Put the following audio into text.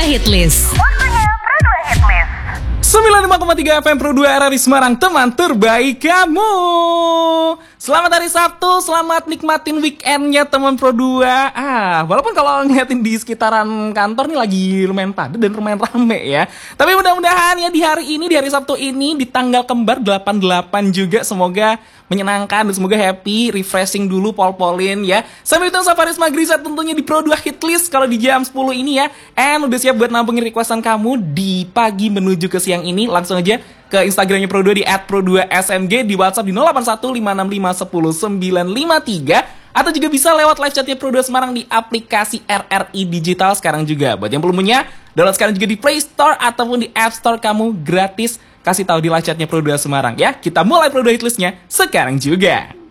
Hitlist. 95,3 FM Pro 2 RRI Semarang, teman terbaik kamu. Selamat hari Sabtu, selamat nikmatin weekendnya teman Pro 2. Walaupun kalau ngeliatin di sekitaran kantor nih lagi lumayan padat dan lumayan rame ya. Tapi mudah-mudahan ya di hari ini, di hari Sabtu ini, di tanggal kembar 88 juga, semoga menyenangkan dan semoga happy, refreshing dulu pol-polin ya. Sambil itu Safaris Maghrisa tentunya di Pro 2 Hitlist kalau di jam 10 ini ya. And udah siap buat nampungin requestan kamu di pagi menuju ke siang ini. Langsung aja ke Instagramnya Pro 2 di @pro2smg, di WhatsApp di 081565100953, atau juga bisa lewat live chatnya Pro 2 Semarang di aplikasi RRI Digital sekarang juga. Buat yang belum punya, download sekarang juga di Play Store ataupun di App Store kamu gratis. Kasih tahu di live chatnya Pro 2 Semarang ya. Kita mulai Pro 2 Hitlistnya sekarang juga.